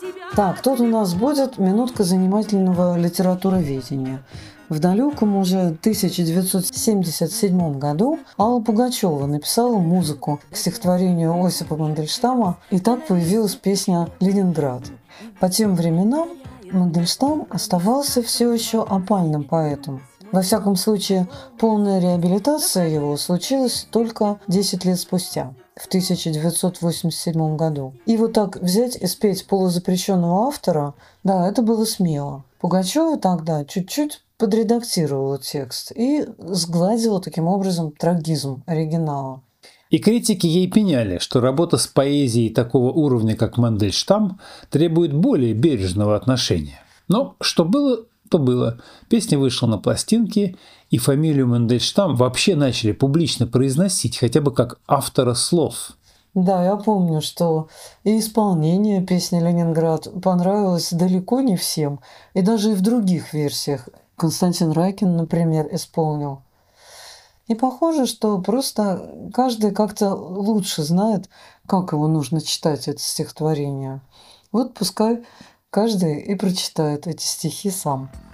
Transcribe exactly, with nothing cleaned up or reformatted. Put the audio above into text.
Так, тут у нас будет минутка занимательного литературоведения. В далеком уже тысяча девятьсот семьдесят седьмом году Алла Пугачева написала музыку к стихотворению Осипа Мандельштама, и так появилась песня «Ленинград». По тем временам Мандельштам оставался все еще опальным поэтом. Во всяком случае, полная реабилитация его случилась только десять лет спустя, в тысяча девятьсот восемьдесят седьмом году. И вот так взять и спеть полузапрещенного автора, да, это было смело. Пугачева тогда чуть-чуть подредактировала текст и сгладила таким образом трагизм оригинала. И критики ей пеняли, что работа с поэзией такого уровня, как Мандельштам, требует более бережного отношения. Но что было, то было. Песня вышла на пластинке, и фамилию Мандельштам вообще начали публично произносить, хотя бы как автора слов. Да, я помню, что и исполнение песни «Ленинград» понравилось далеко не всем, и даже и в других версиях. Константин Райкин, например, исполнил. И похоже, что просто каждый как-то лучше знает, как его нужно читать, это стихотворение. Вот пускай каждый и прочитает эти стихи сам.